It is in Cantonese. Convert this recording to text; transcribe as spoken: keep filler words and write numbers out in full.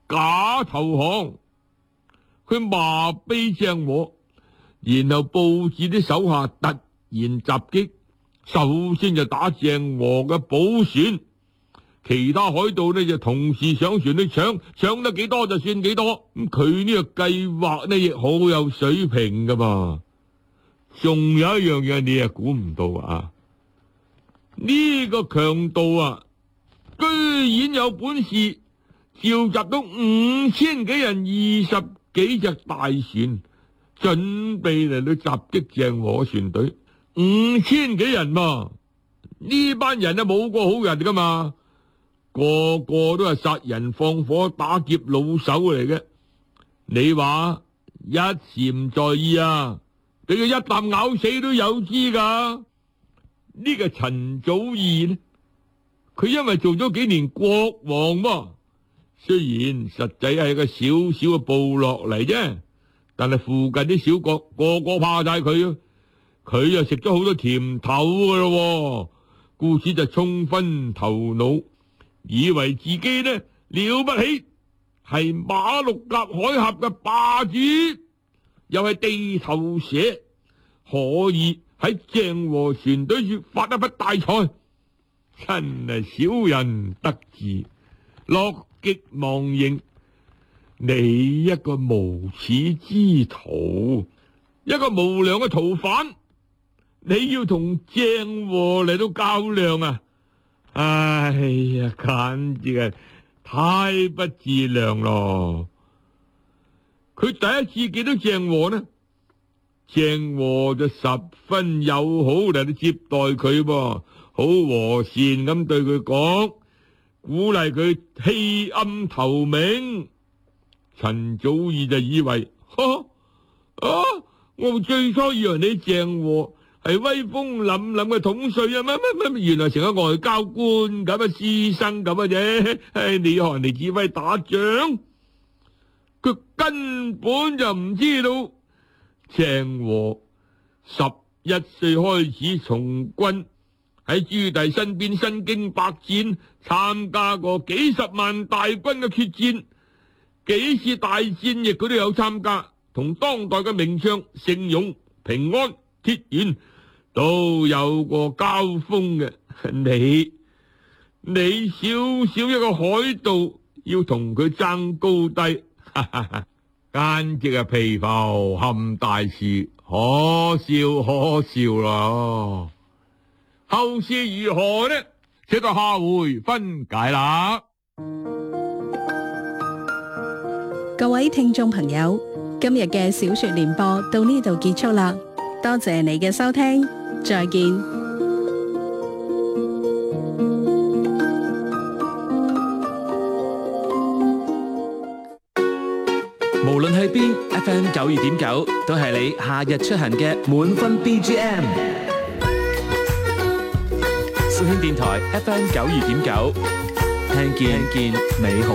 假投降。佢麻痹鄭和，然後布置啲手下突然襲擊，首先就打鄭和嘅寶船，其他海盜呢就同時上船去搶，搶得幾多就算幾多。咁佢呢個計劃呢亦好有水平噶嘛。仲有一樣嘢你係估唔到啊！呢個強盜啊，居然有本事召集到五千幾人、二十幾隻大船，準備嚟到襲擊鄭和船隊。五千幾人嘛，呢班人啊冇個好人噶嘛，個個都係殺人放火、打劫老手嚟嘅。你話一時唔在意啊，俾佢一啖咬死都有知噶。呢個陳祖義呢，佢因為做咗幾年國王嘛，雖然實際係個小小嘅部落嚟啫，但係附近啲小國個個怕晒佢啊，佢又食咗好多甜頭噶咯，故此就衝昏頭腦，以為自己呢了不起，係馬六甲海峽嘅霸主，又係地頭蛇，可以喺鄭和船隊處發一筆大財，真係小人得志，樂極忘形。你一個無恥之徒，一個無良嘅逃犯，你要同鄭和嚟到較量啊！哎呀，簡直係太不自量咯！佢第一次見到鄭和呢，鄭和就十分友好嚟到接待佢噃，好和善咁對佢講，鼓勵佢棄暗投明。陳祖義就以為，哈啊！我最初以為你鄭和係威風凜凜嘅統帥啊，乜乜乜，原來成個外交官咁啊，師生咁啊啫。唉，你學人哋指揮打仗，佢根本就唔知道鄭和十一歲開始從軍，喺朱棣身邊身經百戰，參加過幾十萬大軍嘅決戰，幾次大戰役佢都有參加，同當代嘅名將盛勇、平安、鐵原都有過交鋒嘅。你你少少一個海盜，要同佢爭高低，哈哈哈，簡直係蚍蜉撼大樹，可笑可笑啦！後事如何呢？且待下回分解啦。 各位聽眾朋友，今日嘅小說聯播到呢度結束啦，多謝你嘅收聽，再見。 無論係邊 F M 九二點九，都係你夏日出行嘅滿分 B G M。小興電台 F M 九二點九，聽見見美好。